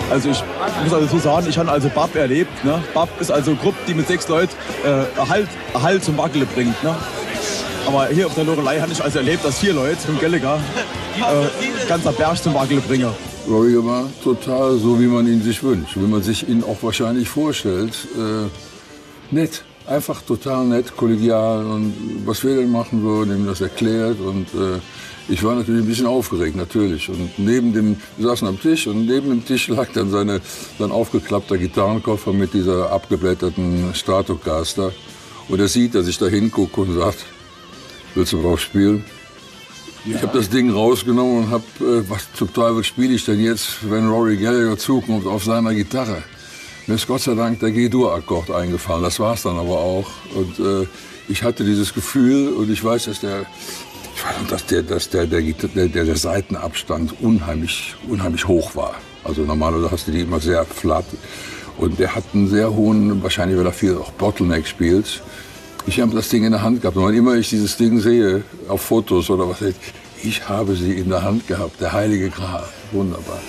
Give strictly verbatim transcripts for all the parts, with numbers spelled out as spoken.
Also ich muss also so sagen, ich habe also Bab erlebt. Ne? Bab ist also eine Gruppe, die mit sechs Leuten äh, Halt, Halt zum Wackeln bringt. Ne? Aber hier auf der Loreley habe ich also erlebt, dass vier Leute mit Gallagher äh, ganzer Berg zum Wackeln bringen. Rory war total so, wie man ihn sich wünscht, wie man sich ihn auch wahrscheinlich vorstellt. Äh, nett, einfach total nett, kollegial und was wir denn machen würden, ihm das erklärt und äh, ich war natürlich ein bisschen aufgeregt, natürlich. Und neben dem, wir saßen am Tisch und neben dem Tisch lag dann seine, sein aufgeklappter Gitarrenkoffer mit dieser abgeblätterten Stratocaster. Und er sieht, dass ich da hingucke und sagt, willst du drauf spielen? Ja. Ich habe das Ding rausgenommen und habe, äh, was zum Teufel spiele ich denn jetzt, wenn Rory Gallagher zukommt auf seiner Gitarre? Mir ist Gott sei Dank der G-Dur-Akkord eingefallen, das war es dann aber auch. Und äh, ich hatte dieses Gefühl und ich weiß, dass der, ich weiß, dass der, dass der, der, der, der, der Seitenabstand unheimlich, unheimlich hoch war. Also normalerweise hast du die immer sehr flat. Und der hat einen sehr hohen, wahrscheinlich weil er viel auch Bottleneck spielt. Ich habe das Ding in der Hand gehabt. Und wann immer ich dieses Ding sehe, auf Fotos oder was, ich habe sie in der Hand gehabt. Der Heilige Gral. Wunderbar.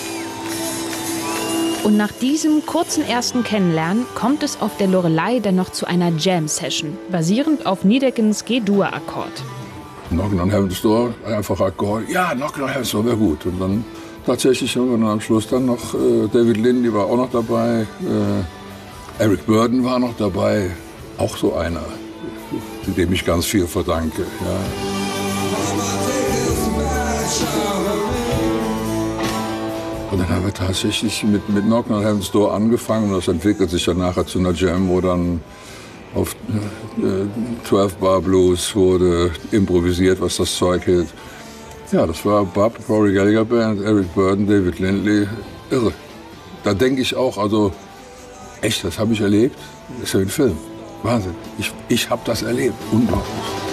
Und nach diesem kurzen ersten Kennenlernen kommt es auf der Loreley dann noch zu einer Jam-Session, basierend auf Niedeckens G-Dur-Akkord. Knockin' on Heaven's Door, einfach Akkord. Ja, Knockin' on Heaven's Door wäre gut. Und dann tatsächlich haben wir dann am Schluss dann noch äh, David Lindley war auch noch dabei. Äh, Eric Burdon war noch dabei. Auch so einer, dem ich ganz viel verdanke. Ja. Und dann haben wir tatsächlich mit, mit Knockin' on Heaven's Door angefangen. Und das entwickelt sich dann nachher zu einer Jam, wo dann auf äh, zwölf Bar Blues wurde improvisiert, was das Zeug hält. Ja, das war Bab, Rory Gallagher Band, Eric Burdon, David Lindley. Irre. Da denke ich auch, also echt, das habe ich erlebt. Das ist ja ein Film. Wahnsinn. Ich, ich habe das erlebt. Unglaublich.